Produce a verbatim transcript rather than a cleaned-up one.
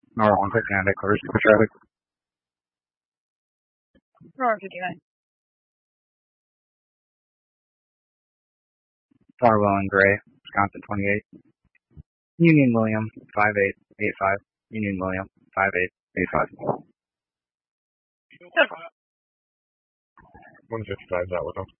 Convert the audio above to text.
Nora one fifty-nine, declaration for traffic. Nora fifty-nine. Farwell and Gray, Wisconsin twenty-eight. Union William, five eight eight five. Union William, five eight eight five. one fifty-five is out with them.